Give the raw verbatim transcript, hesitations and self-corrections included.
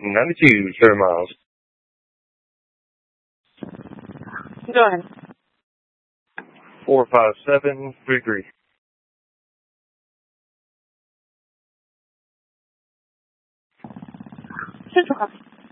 ninety-two, seven miles. Go ahead. four five seven three three. Central copy.